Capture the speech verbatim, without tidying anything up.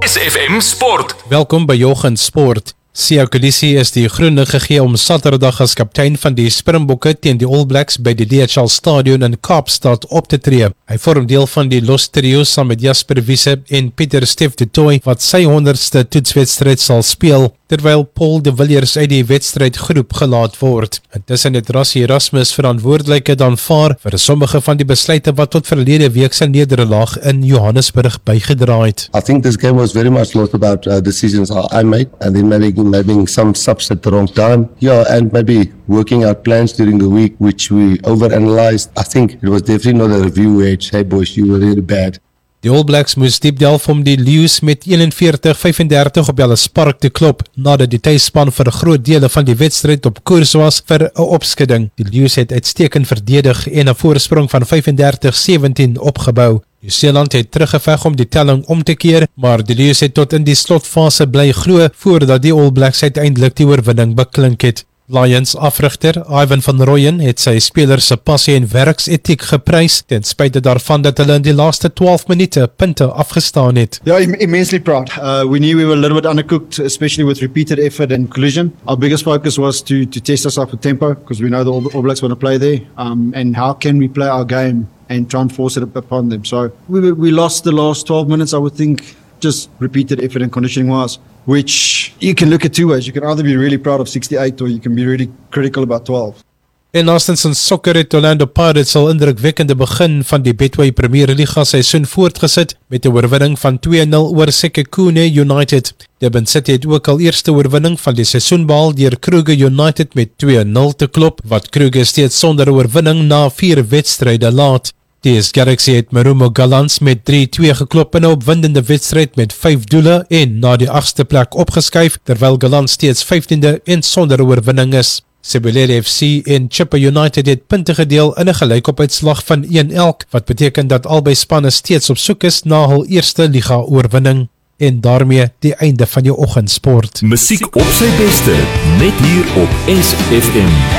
S F M Sport. Welkom by Jochen Sport. Siya Kolisi is die groene gegee om Saterdag as kaptein van die Springbokke teen die All Blacks by die D H L Stadion in Kaapstad op te tree. Hy vorm deel van die Los Trio saam met Jasper Wiese en Pieter Stef de Tooy wat sy honderdste toetswedstryd sal speel, terwyl Paul de Villiers uit die wedstrydgroep gelaat word. Intussen het Rassie Erasmus verantwoordelikheid aanvaar vir sommige van die besluite wat tot verlede week se nederlaag in Johannesburg bygedra het. I think this game was very much lot about uh, decisions I made and then maybe maybe some subs at the wrong time. Yeah, and maybe working out plans during the week which we overanalyzed. I think it was definitely not a review where it's, hey boys, you were really bad. Die All Blacks moes diep delf om die Lions met eenenveertig vyf-en-dertig op Ellis Park te klop, nadat die tuisspan vir 'n groot dele van die wedstryd op koers was vir 'n opskudding. Die Lions het uitstekend verdedig en 'n voorsprong van vyf-en-dertig sewentien opgebou. Nieu-Seeland het teruggeveg om die telling om te keer, maar die Lions het tot in die slotfase bly glo voordat die All Blacks uiteindelik die oorwinning beklink het. Lions afrigter Ivan van Rooyen het sy spelers se passie en werksetiek geprys ten spyte daarvan dat hulle in die laaste twaalf minute punte afgestaan het. Yeah, im- immensely proud. Uh, we knew we were a little bit undercooked, especially with repeated effort and collision. Our biggest focus was to to test ourselves with tempo because we know the All, All Blacks want to play there. Um, and how can we play our game and try and force it upon them? So we we lost the last twelve minutes, I would think, just repeated effort and conditioning was, which you can look at two ways. You can either be really proud of sixty-eight or you can be really critical about twelve. En laastens in sokker het Orlando Pirates al indrukwekkende begin van die Betway Premier Liga seisoen voortgesit met 'n oorwinning van twee nul oor Sekhukhune United. Durban City het ook al eerste oorwinning van die seisoen behaal deur Kruger United met twee nul te klop, wat Kruger steeds sonder oorwinning na vier wedstryde laat. T S Galaxy het Marumo Gallants met drie twee geklop in 'n opwindende wedstryd met vyf doele en na die agste plek opgeskuif, terwyl Gallants steeds vyftiende en sonder oorwinning is. Sibulele F C en Chippa United het punte gedeel in 'n gelykopuitslag van een elk, wat beteken dat albei spanne steeds op soek is na hul eerste liga oorwinning. En daarmee die einde van jou oggendsport. Musiek op sy beste, net hier op S F M.